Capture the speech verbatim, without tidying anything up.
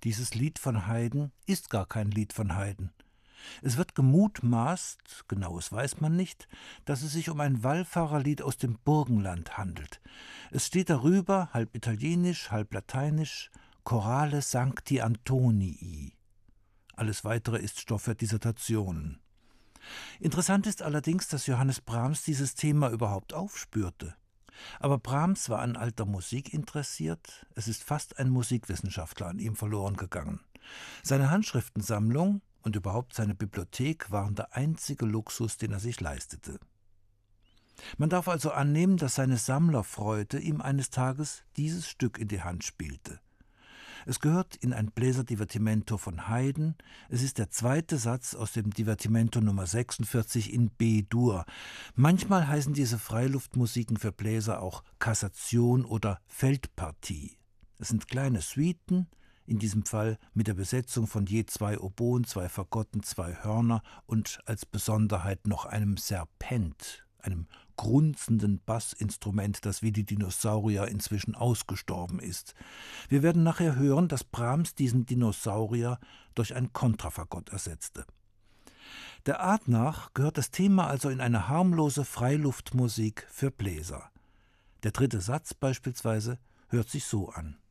Dieses Lied von Haydn ist gar kein Lied von Haydn. Es wird gemutmaßt, genaues weiß man nicht, dass es sich um ein Wallfahrerlied aus dem Burgenland handelt. Es steht darüber, halb italienisch, halb lateinisch, Chorale Sancti Antonii. Alles Weitere ist Stoff für Dissertationen. Interessant ist allerdings, dass Johannes Brahms dieses Thema überhaupt aufspürte. Aber Brahms war an alter Musik interessiert, es ist fast ein Musikwissenschaftler an ihm verloren gegangen. Seine Handschriftensammlung und überhaupt seine Bibliothek waren der einzige Luxus, den er sich leistete. Man darf also annehmen, dass seine Sammlerfreude ihm eines Tages dieses Stück in die Hand spielte. Es gehört in ein Bläserdivertimento von Haydn. Es ist der zweite Satz aus dem Divertimento Nummer sechsundvierzig in B-Dur. Manchmal heißen diese Freiluftmusiken für Bläser auch Kassation oder Feldpartie. Es sind kleine Suiten, in diesem Fall mit der Besetzung von je zwei Oboen, zwei Fagotten, zwei Hörner und als Besonderheit noch einem Serpent, einem grunzenden Bassinstrument, das wie die Dinosaurier inzwischen ausgestorben ist. Wir werden nachher hören, dass Brahms diesen Dinosaurier durch ein Kontrafagott ersetzte. Der Art nach gehört das Thema also in eine harmlose Freiluftmusik für Bläser. Der dritte Satz beispielsweise hört sich so an.